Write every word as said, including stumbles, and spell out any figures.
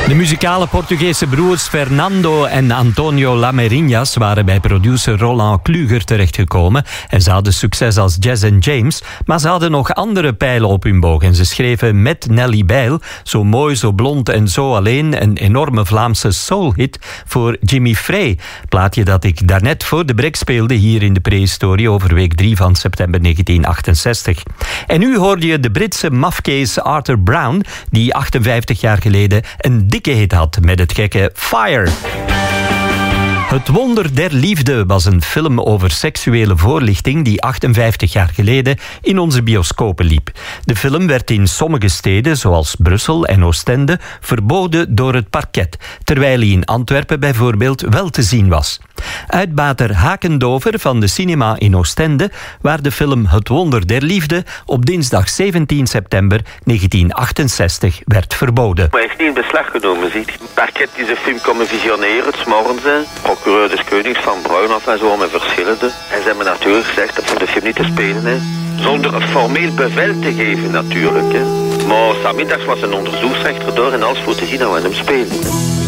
De muzikale Portugese broers Fernando en Antonio Lamerinhas waren bij producer Roland Kluger terechtgekomen en ze hadden succes als Jazz and James, maar ze hadden nog andere pijlen op hun boog en ze schreven met Nelly Bijl, Zo mooi, zo blond en zo alleen, een enorme Vlaamse soulhit voor Jimmy Frey, plaatje dat ik daarnet voor de break speelde hier in de prehistorie over week drie van september negentien achtenzestig. En nu hoorde je de Britse mafkees Arthur Brown, die achtenvijftig jaar geleden een dikke hit had met het gekke Fire. Het Wonder der Liefde was een film over seksuele voorlichting die achtenvijftig jaar geleden in onze bioscopen liep. De film werd in sommige steden, zoals Brussel en Oostende, verboden door het parket, terwijl hij in Antwerpen bijvoorbeeld wel te zien was. Uitbater Hakendover van de cinema in Oostende, waar de film Het Wonder der Liefde op dinsdag zeventien september negentien achtenzestig werd verboden. Maar hij heeft niet in beslag genomen, ziet. Het parket die de film komen visioneren, het 's morgens, hè. Procureur des Konings van Bruinhoff en zo met verschillende. En ze hebben natuurlijk gezegd dat voor de film niet te spelen, hè. Zonder een formeel bevel te geven, natuurlijk, hè. Maar 's middags was een onderzoeksrechter door en alles voor te zien dat we hem spelen, hè.